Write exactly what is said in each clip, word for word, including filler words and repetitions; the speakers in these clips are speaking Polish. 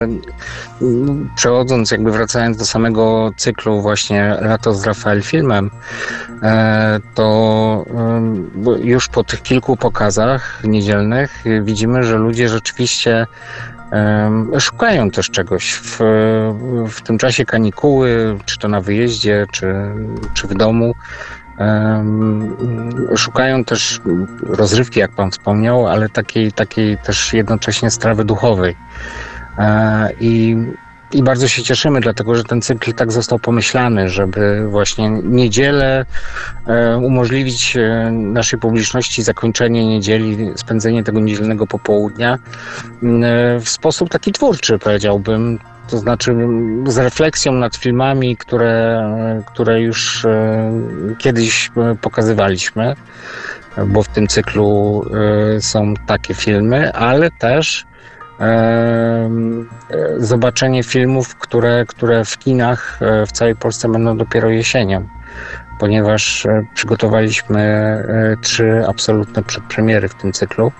Przechodząc, jakby wracając do samego cyklu właśnie Lato z Rafael Filmem, to już po tych kilku pokazach niedzielnych widzimy, że ludzie rzeczywiście szukają też czegoś w, w tym czasie kanikuły, czy to na wyjeździe, czy, czy w domu. Szukają też rozrywki, jak pan wspomniał, ale takiej, takiej też jednocześnie strawy duchowej. I, I bardzo się cieszymy, dlatego że ten cykl tak został pomyślany, żeby właśnie niedzielę umożliwić naszej publiczności zakończenie niedzieli, spędzenie tego niedzielnego popołudnia w sposób taki twórczy, powiedziałbym. To znaczy z refleksją nad filmami, które, które już kiedyś pokazywaliśmy, bo w tym cyklu są takie filmy, ale też zobaczenie filmów, które, które w kinach w całej Polsce będą dopiero jesienią, ponieważ przygotowaliśmy trzy absolutne przedpremiery w tym cyklu.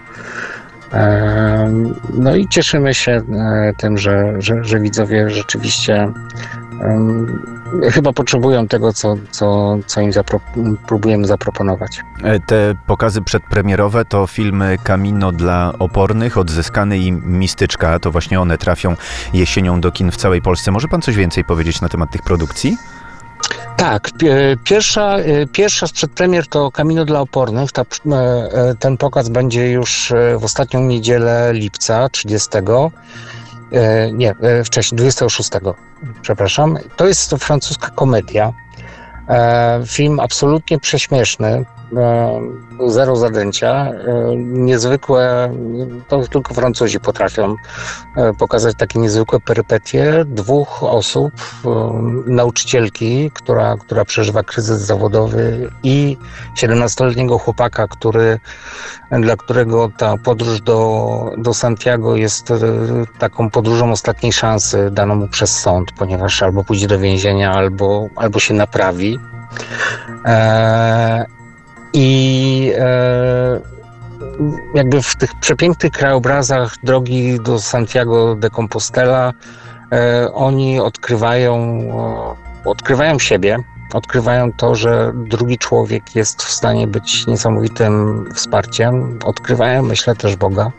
No i cieszymy się tym, że, że, że widzowie rzeczywiście um, chyba potrzebują tego, co, co, co im zapro- próbujemy zaproponować. Te pokazy przedpremierowe to filmy Camino dla opornych, Odzyskany i Mistyczka. To właśnie one trafią jesienią do kin w całej Polsce. Może pan coś więcej powiedzieć na temat tych produkcji? Tak, pierwsza, pierwsza z przedpremier to Camino dla opornych. Ta, ten pokaz będzie już w ostatnią niedzielę lipca trzydziestego. Nie, wcześniej, dwudziestego szóstego, przepraszam. To jest francuska komedia. Film absolutnie prześmieszny. Zero zadęcia, niezwykłe, to tylko Francuzi potrafią pokazać takie niezwykłe perypetie dwóch osób, nauczycielki, która, która przeżywa kryzys zawodowy i siedemnastoletniego chłopaka, który, dla którego ta podróż do, do Santiago jest taką podróżą ostatniej szansy daną mu przez sąd, ponieważ albo pójdzie do więzienia, albo, albo się naprawi. Eee, I e, jakby w tych przepięknych krajobrazach drogi do Santiago de Compostela e, oni odkrywają, e, odkrywają siebie, odkrywają to, że drugi człowiek jest w stanie być niesamowitym wsparciem, odkrywają, myślę, też Boga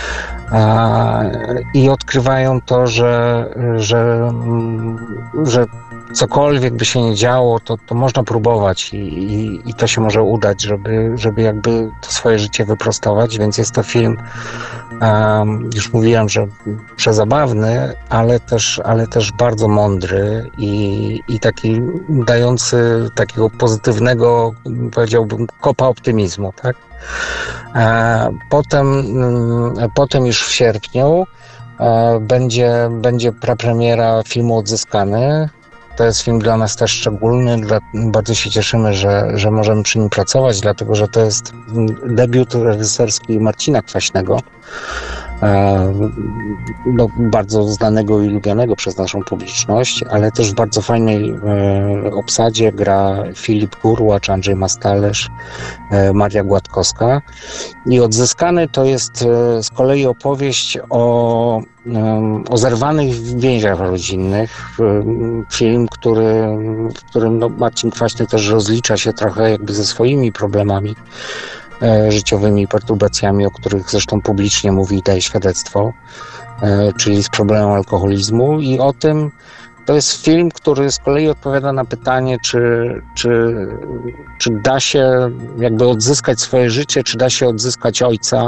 e, i odkrywają to, że, że, że cokolwiek by się nie działo, to, to można próbować i, i, i to się może udać, żeby, żeby jakby to swoje życie wyprostować, więc jest to film, um, już mówiłem, że przezabawny, ale też, ale też bardzo mądry i, i taki dający takiego pozytywnego, powiedziałbym, kopa optymizmu, tak? E, potem, potem już w sierpniu e, będzie, będzie prapremiera filmu Odzyskany. To jest film dla nas też szczególny, dla, bardzo się cieszymy, że, że możemy przy nim pracować, dlatego że to jest debiut reżyserski Marcina Kwaśnego, e, no, bardzo znanego i lubianego przez naszą publiczność, ale też w bardzo fajnej e, obsadzie gra Filip Gurłacz, Andrzej Mastalerz, e, Maria Gładkowska. I Odzyskany to jest e, z kolei opowieść o o zerwanych więziach rodzinnych. Film, który, w którym no, Marcin Kwaśny też rozlicza się trochę jakby ze swoimi problemami e, życiowymi, perturbacjami, o których zresztą publicznie mówi i daje świadectwo, e, czyli z problemem alkoholizmu i o tym, to jest film, który z kolei odpowiada na pytanie, czy, czy, czy da się jakby odzyskać swoje życie, czy da się odzyskać ojca.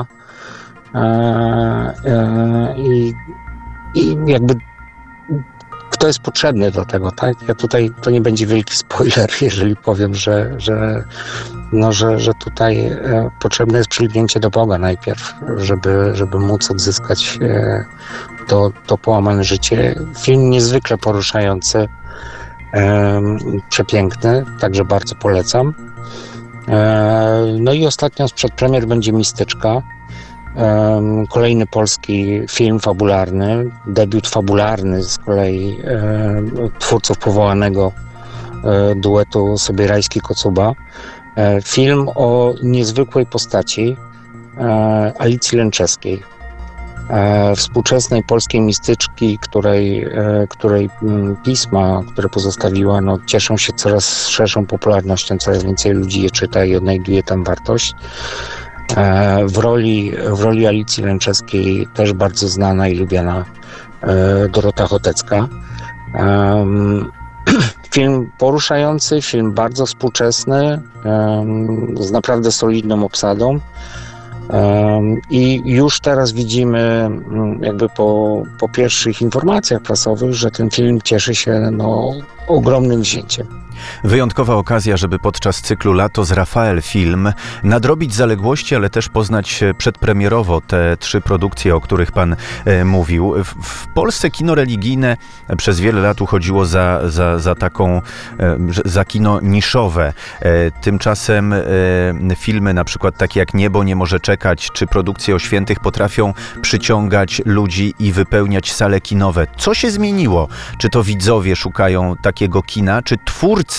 I, i jakby kto jest potrzebny do tego, tak? Ja tutaj, to nie będzie wielki spoiler, jeżeli powiem, że, że, no, że, że tutaj potrzebne jest przylgnięcie do Boga najpierw, żeby, żeby móc odzyskać to, to połamane życie. Film niezwykle poruszający, przepiękny, także bardzo polecam. No i ostatnią z przedpremier będzie Mistyczka. Kolejny polski film fabularny, debiut fabularny z kolei twórców powołanego duetu Sobierajski-Kocuba. Film o niezwykłej postaci Alicji Lęczewskiej. e, współczesnej polskiej mistyczki, której, e, której m, pisma, które pozostawiła, no, cieszą się coraz szerszą popularnością, coraz więcej ludzi je czyta i odnajduje tam wartość. E, w, roli, w roli Alicji Lęczewskiej też bardzo znana i lubiana e, Dorota Chotecka. Um, film poruszający, film bardzo współczesny, um, z naprawdę solidną obsadą. Um, I już teraz widzimy, um, jakby po, po pierwszych informacjach prasowych, że ten film cieszy się no, ogromnym wzięciem. Wyjątkowa okazja, żeby podczas cyklu Lato z Rafael Film nadrobić zaległości, ale też poznać przedpremierowo te trzy produkcje, o których pan e, mówił. W, w Polsce kino religijne przez wiele lat uchodziło za, za, za taką, e, za kino niszowe. E, tymczasem e, filmy na przykład takie jak Niebo nie może czekać, czy produkcje o świętych potrafią przyciągać ludzi i wypełniać sale kinowe. Co się zmieniło? Czy to widzowie szukają takiego kina, czy twórcy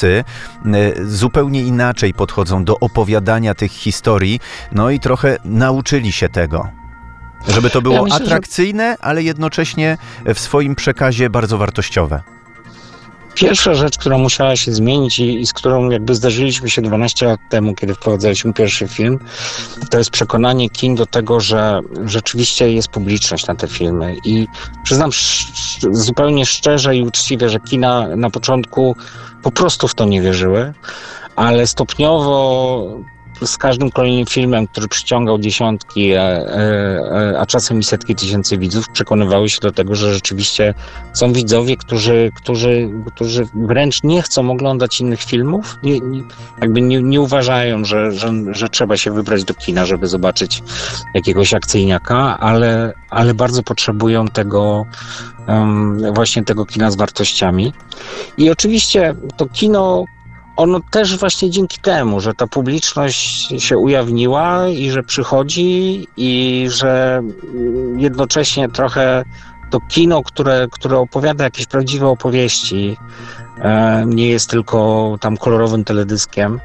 zupełnie inaczej podchodzą do opowiadania tych historii, no i trochę nauczyli się tego. Żeby to było ja myślę, atrakcyjne, że... ale jednocześnie w swoim przekazie bardzo wartościowe. Pierwsza rzecz, która musiała się zmienić i, i z którą jakby zdarzyliśmy się dwanaście lat temu, kiedy wprowadzaliśmy pierwszy film, to jest przekonanie kin do tego, że rzeczywiście jest publiczność na te filmy. I przyznam sz- zupełnie szczerze i uczciwie, że kina na początku po prostu w to nie wierzyły, ale stopniowo z każdym kolejnym filmem, który przyciągał dziesiątki, a, a, a czasem i setki tysięcy widzów, przekonywały się do tego, że rzeczywiście są widzowie, którzy, którzy, którzy wręcz nie chcą oglądać innych filmów, nie, nie, jakby nie, nie uważają, że, że, że trzeba się wybrać do kina, żeby zobaczyć jakiegoś akcyjniaka, ale, ale bardzo potrzebują tego um, właśnie tego kina z wartościami. I oczywiście to kino ono też właśnie dzięki temu, że ta publiczność się ujawniła i że przychodzi i że jednocześnie trochę to kino, które, które opowiada jakieś prawdziwe opowieści, e, nie jest tylko tam kolorowym teledyskiem,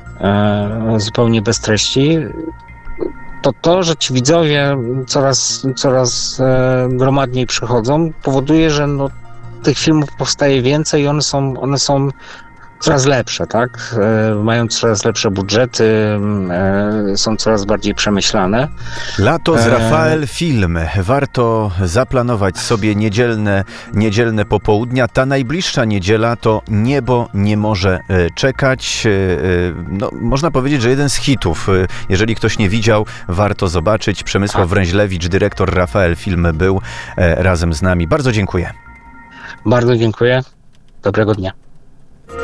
e, zupełnie bez treści, to to, że ci widzowie coraz, coraz e, gromadniej przychodzą, powoduje, że no, tych filmów powstaje więcej i one są, one są coraz lepsze, tak? E, mają coraz lepsze budżety, e, są coraz bardziej przemyślane. Lato z Rafael Film. Warto zaplanować sobie niedzielne, niedzielne popołudnia. Ta najbliższa niedziela to Niebo nie może czekać. No, można powiedzieć, że jeden z hitów. Jeżeli ktoś nie widział, warto zobaczyć. Przemysław Wręźlewicz, dyrektor Rafael Film, był razem z nami. Bardzo dziękuję. Bardzo dziękuję. Dobrego dnia.